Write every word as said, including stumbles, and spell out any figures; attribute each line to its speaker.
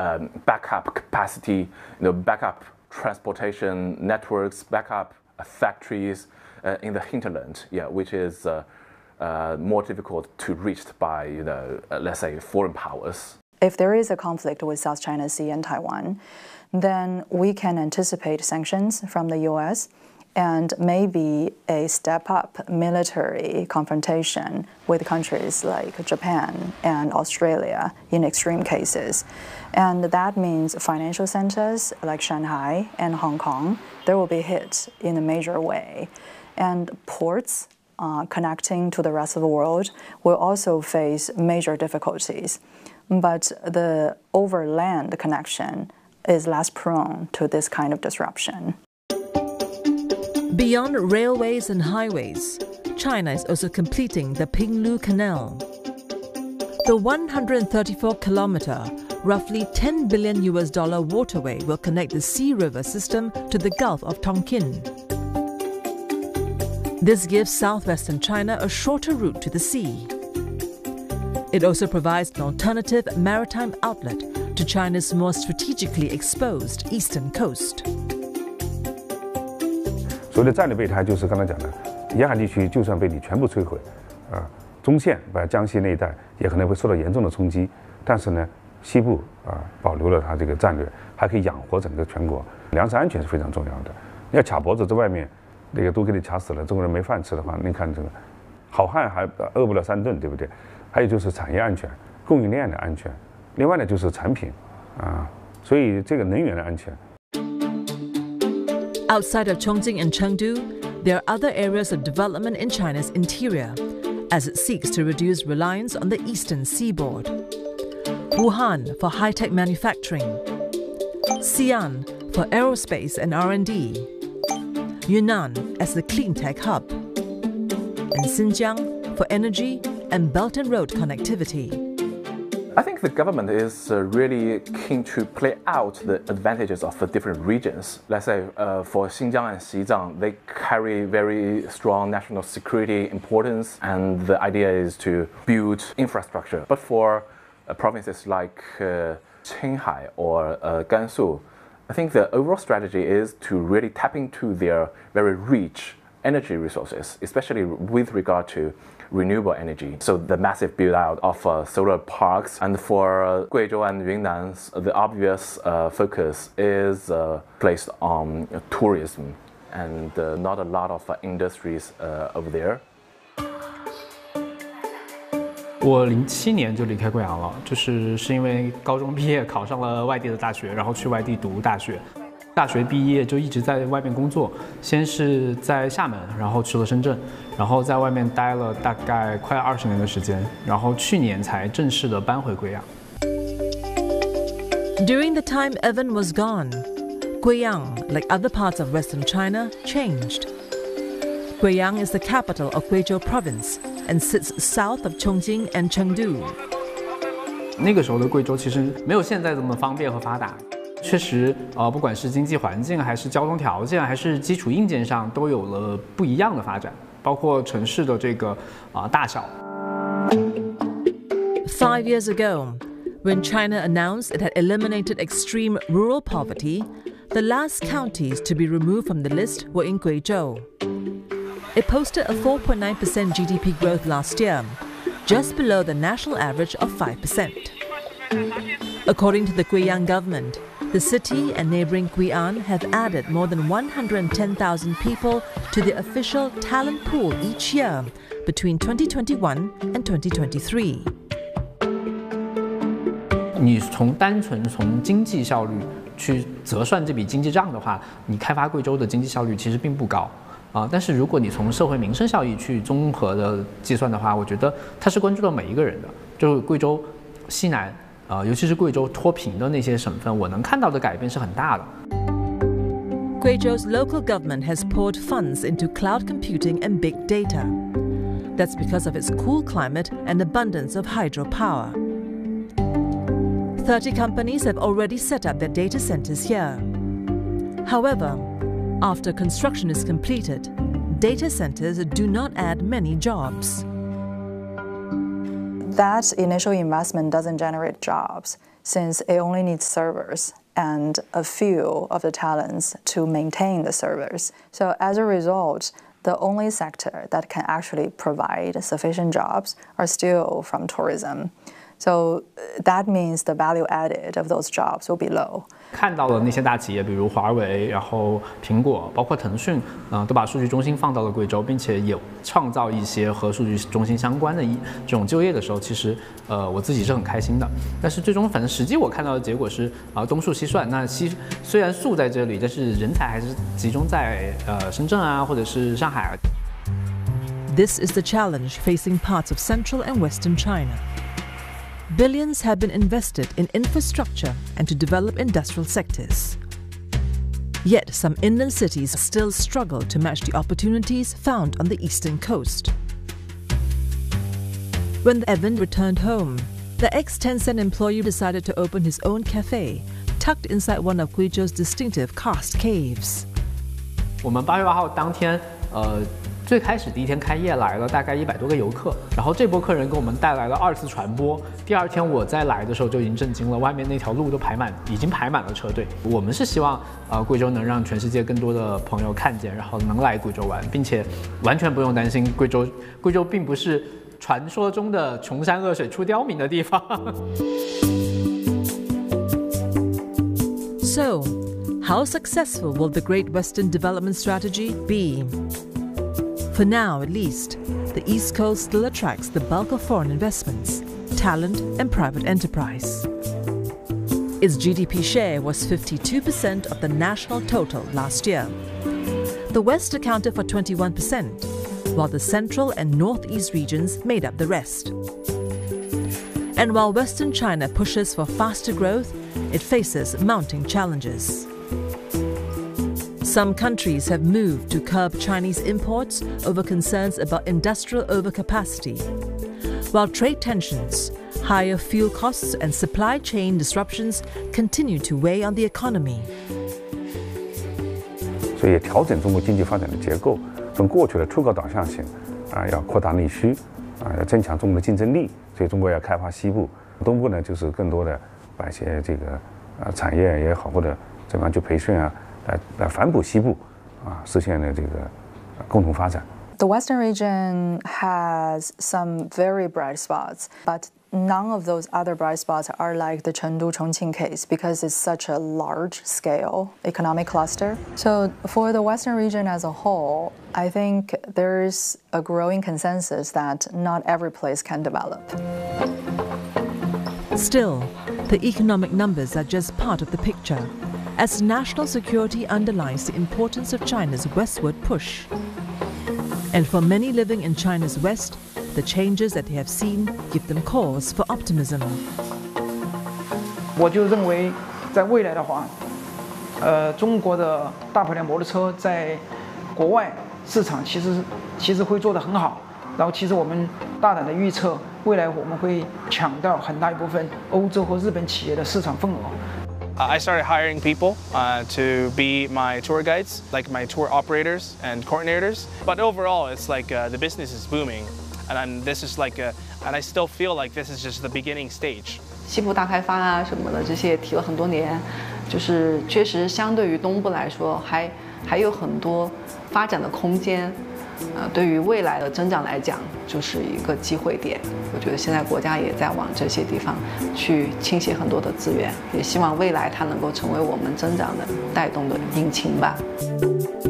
Speaker 1: um, backup capacity, you know, backup transportation networks, backup uh, factories uh, in the hinterland, yeah, which is uh, uh, more difficult to reach by, you know, uh, let's say, foreign powers.
Speaker 2: If there is a conflict with South China Sea and Taiwan, then we can anticipate sanctions from the U S and maybe a step-up military confrontation with countries like Japan and Australia in extreme cases. And that means financial centers like Shanghai and Hong Kong, there will be hit in a major way. And ports uh, connecting to the rest of the world will also face major difficulties. But the overland connection is less prone to this kind of disruption.
Speaker 3: Beyond railways and highways, China is also completing the Pinglu Canal. The one hundred thirty-four kilometer, roughly ten billion U S dollar waterway will connect the Sea River system to the Gulf of Tonkin. This gives southwestern China a shorter route to the sea. It also provides an alternative maritime outlet to China's more strategically exposed eastern coast.
Speaker 4: 所谓的战略备胎，就是刚才讲的，沿海地区就算被你全部摧毁，啊，中线把江西那一带也可能会受到严重的冲击，但是呢，西部啊保留了它这个战略，还可以养活整个全国。粮食安全是非常重要的。你要卡脖子，这外面那个都给你卡死了，中国人没饭吃的话，你看这个好汉还饿不了三顿，对不对？还有就是产业安全、供应链的安全，另外呢就是产品，啊，所以这个能源的安全。
Speaker 3: Outside of Chongqing and Chengdu, there are other areas of development in China's interior, as it seeks to reduce reliance on the eastern seaboard. Wuhan for high-tech manufacturing, Xi'an for aerospace and R and D, Yunnan as the clean tech hub, and Xinjiang for energy and Belt and Road connectivity.
Speaker 1: I think the government is uh, really keen to play out the advantages of the different regions. Let's say uh, for Xinjiang and Xizang, they carry very strong national security importance, and the idea is to build infrastructure. But for uh, provinces like uh, Qinghai or uh, Gansu, I think the overall strategy is to really tap into their very rich energy resources, especially with regard to renewable energy. So the massive build out of uh, solar parks, and for uh, Guizhou and Yunnan, the obvious uh, focus is uh, placed on uh, tourism, and uh, not a lot of uh, industries uh, over there.
Speaker 5: 我零七年就离开贵阳了，就是是因为高中毕业考上了外地的大学，然后去外地读大学。大学毕业就一直在外面工作，先是在厦门，然后去了深圳，然后在外面待了大概快二十年的时间，然后去年才正式的搬回贵阳。
Speaker 3: During the time Evan was gone, Guiyang, like other parts of Western China, changed. Guiyang is the capital of Guizhou Province and sits south of Chongqing and Chengdu.
Speaker 5: 那个时候的贵州其实没有现在这么方便和发达。 确实，呃，不管是经济环境，还是交通条件，还是基础硬件上，都有了不一样的发展，包括城市的这个啊、呃、大小。
Speaker 3: Five years ago, when China announced it had eliminated extreme rural poverty, the last counties to be removed from the list were in Guizhou. It posted a four point nine percent G D P growth last year, just below the national average of five percent. According to the Guiyang government, the city and neighboring Gui'an have added more than one hundred ten thousand people to the official talent pool each year between twenty twenty-one and twenty twenty-three.
Speaker 5: 你从单纯从经济效率去折算这笔经济账的话，你开发贵州的经济效率其实并不高啊。但是如果你从社会民生效益去综合的计算的话，我觉得它是关注到每一个人的。就贵州西南。 呃，尤其是贵州脱贫的那些省份，我能看到的改变是很大的。
Speaker 3: Guizhou's local government has poured funds into cloud computing and big data. That's because of its cool climate and abundance of hydropower. Thirty companies have already set up their data centers here. However, after construction is completed, data centers do not add many jobs.
Speaker 2: that initial investment doesn't generate jobs since it only needs servers and a few of the talents to maintain the servers. So as a result, the only sector that can actually provide sufficient jobs are still from tourism. So that means the value added of those jobs will be low.
Speaker 5: 看到了那些大企业，比如华为，然后苹果，包括腾讯，嗯、呃，都把数据中心放到了贵州，并且也创造一些和数据中心相关的一这种就业的时候，其实呃我自己是很开心的。但是最终反正实际我看到的结果是啊、呃、东数西算，那西虽然数在这里，但是人才还是集中在呃深圳啊或者是上海啊。
Speaker 3: This is the challenge facing parts of central and western China. Billions have been invested in infrastructure and to develop industrial sectors. Yet some inland cities still struggle to match the opportunities found on the eastern coast. When Evan returned home, the ex-Tencent employee decided to open his own cafe, tucked inside one of Guizhou's distinctive karst caves.
Speaker 5: 我们八月八号当天，呃。最开始第一天开业来了大概一百多个游客，然后这波客人给我们带来了二次传播。第二天我再来的时候就已经震惊了，外面那条路都排满，已经排满了车队。我们是希望呃贵州能让全世界更多的朋友看见，然后能来贵州玩，并且完全不用担心贵州，贵州并不是传说中的穷山恶水出刁民的地方。
Speaker 3: So, how successful will the Great Western Development Strategy be? For now, at least, the East Coast still attracts the bulk of foreign investments, talent, and private enterprise. Its G D P share was fifty-two percent of the national total last year. The West accounted for twenty-one percent, while the central and northeast regions made up the rest. And while Western China pushes for faster growth, it faces mounting challenges. Some countries have moved to curb Chinese imports over concerns about industrial overcapacity, while trade tensions, higher fuel costs, and supply chain disruptions continue to weigh on the economy.
Speaker 4: 所以也调整中国经济发展的结构，从过去的出口导向型，啊，要扩大内需，啊，要增强中国的竞争力。所以中国要开发西部，东部呢就是更多的把一些这个啊产业也好，或者怎么样去培训啊。来来反哺西部，啊，实现了这个共同发展。
Speaker 2: The Western region has some very bright spots, but none of those other bright spots are like the Chengdu-Chongqing case because it's such a large-scale economic cluster. So for the Western region as a whole, I think there's a growing consensus that not every place can develop.
Speaker 3: Still, the economic numbers are just part of the picture, as national security underlines the importance of China's westward push. And for many living in China's west, the changes that they have seen give them cause for optimism.
Speaker 6: 我就认为，在未来的话，呃，中国的大排量摩托车在国外市场其实其实会做得很好。然后，其实我们大胆的预测，未来我们会抢到很大一部分欧洲和日本企业的市场份额。
Speaker 7: Uh, I started hiring people uh, to be my tour guides, like my tour operators and coordinators. But overall, it's like uh, the business is booming, and I'm, this is like, a, and I still feel like this is just the beginning stage.
Speaker 8: 西部大开发啊什么的，这些提了很多年，就是确实相对于东部来说，还还有很多发展的空间。呃，对于未来的增长来讲，就是一个机会点。我觉得现在国家也在往这些地方去倾斜很多的资源，也希望未来它能够成为我们增长的带动的引擎吧。